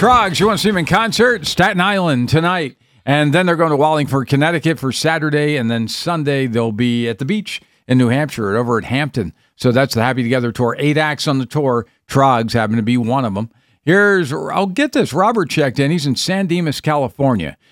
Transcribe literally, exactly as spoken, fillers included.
Troggs, you want to see them in concert? Staten Island tonight. And then they're going to Wallingford, Connecticut for Saturday. And then Sunday, they'll be at the beach in New Hampshire over at Hampton. So that's the Happy Together Tour. Eight acts on the tour. Troggs happen to be one of them. Here's, I'll get this. Robert checked in. He's in San Dimas, California.